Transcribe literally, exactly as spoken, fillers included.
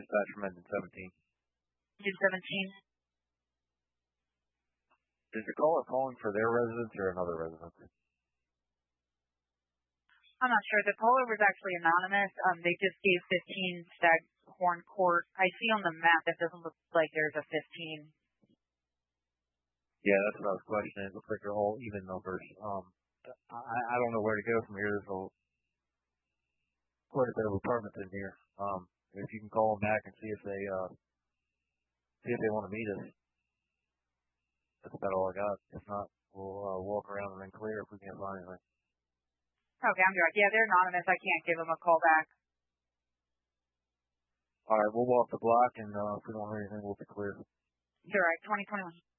dispatch from engine seventeen. Engine seventeen. Is the caller calling for their residence or another residence? I'm not sure. The caller was actually anonymous. Um, they just gave fifteen Staghorn Court. I see on the map that doesn't look like there's a fifteen. Yeah, that's what I was questioning. It looks like they're all even numbers. Um, I, I don't know where to go from here. There's a, quite a bit of apartments in here. Um, if you can call them back and see if they uh, see if they want to meet us. That's about all I got. If not, we'll uh, walk around and then clear if we can't find anything. Okay, I'm direct. Yeah, they're anonymous. I can't give them a call back. All right, we'll walk the block, and uh, if we don't hear anything, we'll be clear. Direct, twenty twenty-one.